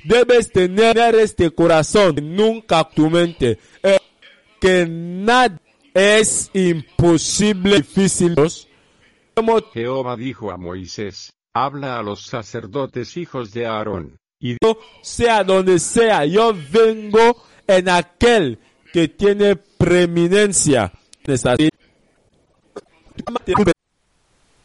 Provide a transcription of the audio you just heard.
debes tener este corazón nunca tu mente, que nada es imposible, difícil. Jehová dijo a Moisés: habla a los sacerdotes hijos de Aarón, y sea donde sea, yo vengo en aquel que tiene preeminencia.